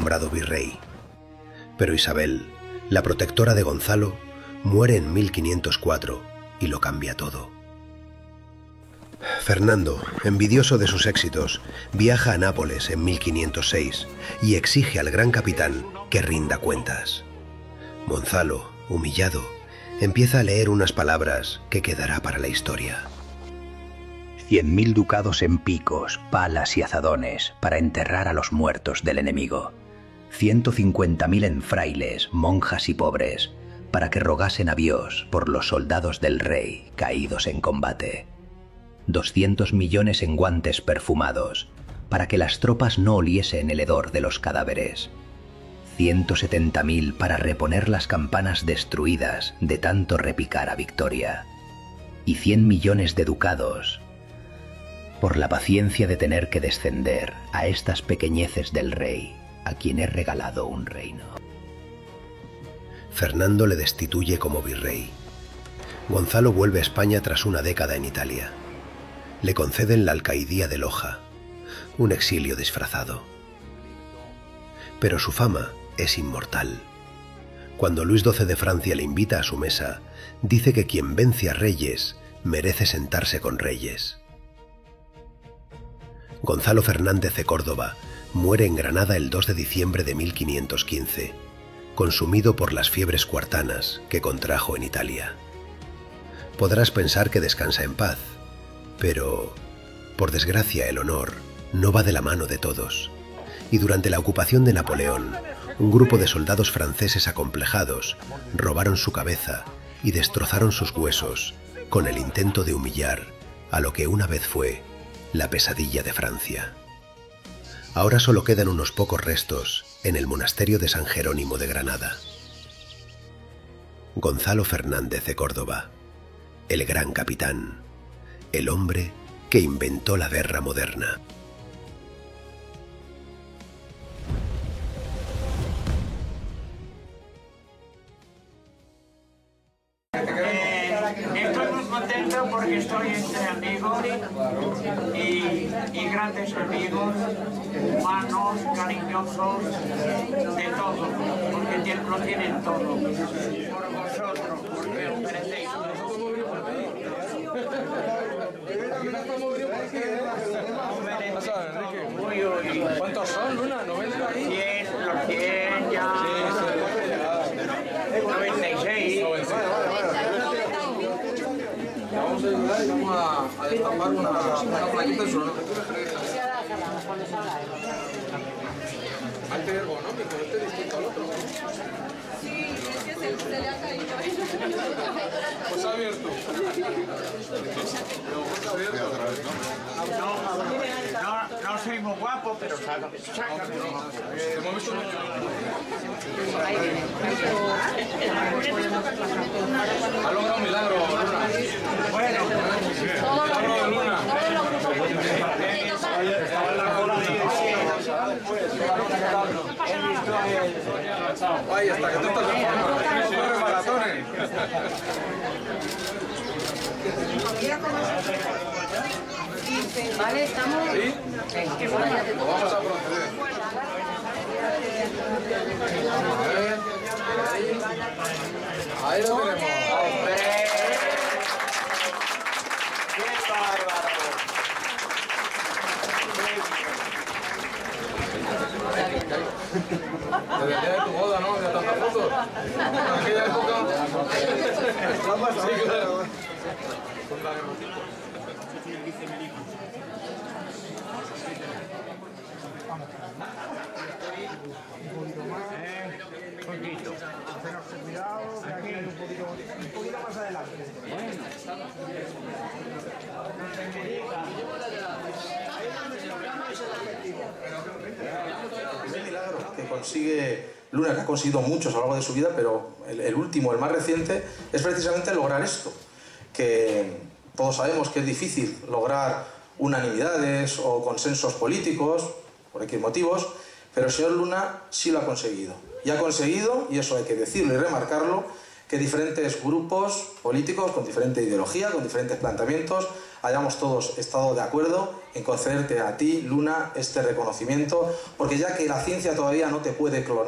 nombrado virrey. Pero Isabel, la protectora de Gonzalo, muere en 1504 y lo cambia todo. Fernando, envidioso de sus éxitos, viaja a Nápoles en 1506 y exige al gran capitán que rinda cuentas. Gonzalo, humillado, empieza a leer unas palabras que quedará para la historia. 100.000 ducados en picos, palas y azadones para enterrar a los muertos del enemigo. 150.000 en frailes, monjas y pobres para que rogasen a Dios por los soldados del rey caídos en combate. 200 millones en guantes perfumados para que las tropas no oliesen el hedor de los cadáveres. 170.000 para reponer las campanas destruidas de tanto repicar a victoria. Y 100 millones de ducados por la paciencia de tener que descender a estas pequeñeces del rey, a quien he regalado un reino. Fernando le destituye como virrey. Gonzalo vuelve a España tras una década en Italia. Le conceden la alcaidía de Loja, un exilio disfrazado. Pero su fama es inmortal. Cuando Luis XII de Francia le invita a su mesa, dice que quien vence a reyes merece sentarse con reyes. Gonzalo Fernández de Córdoba muere en Granada el 2 de diciembre de 1515, consumido por las fiebres cuartanas que contrajo en Italia. Podrás pensar que descansa en paz, pero, por desgracia, el honor no va de la mano de todos, y durante la ocupación de Napoleón, un grupo de soldados franceses acomplejados robaron su cabeza y destrozaron sus huesos con el intento de humillar a lo que una vez fue la pesadilla de Francia. Ahora solo quedan unos pocos restos en el monasterio de San Jerónimo de Granada. Gonzalo Fernández de Córdoba, el gran capitán, el hombre que inventó la guerra moderna. Estoy muy contento porque estoy entre amigos y grandes amigos, humanos, cariñosos, de todo, porque lo tienen todo. Por vosotros, porque os merecéis. ¿Cuántos son, Luna? ¿90 ahí? 100, los 100 ya. 96. Vamos a ayudar y vamos a destapar una plaquita en su honor. Antes ergonómico, este es distinto al otro. Sí, es que se le ha caído. Pues abierto. No soy muy guapo, pero sácame. Hemos visto mucho. Ha logrado un milagro, Luna. Bueno, Milagro de Luna. Ay, hasta que tú estás en forma. Corre maratones. Vale, estamos. ¿Sí? Lo vamos a proceder. Ahí lo tenemos. ¡hombre! ¡Qué bárbaro! Desde el día de tu boda, ¿no? De tantas fotos. En aquella época. Sí, claro. Poquito. Un poquito más adelante. Ese milagro que consigue Luna, que ha conseguido muchos a lo largo de su vida, pero el último, el más reciente, es precisamente lograr esto, que todos sabemos que es difícil lograr unanimidades o consensos políticos, por X motivos, pero el señor Luna sí lo ha conseguido. Y ha conseguido, y eso hay que decirlo y remarcarlo, que diferentes grupos políticos con diferente ideología, con diferentes planteamientos, hayamos todos estado de acuerdo en concederte a ti, Luna, este reconocimiento, porque ya que la ciencia todavía no te puede clonar,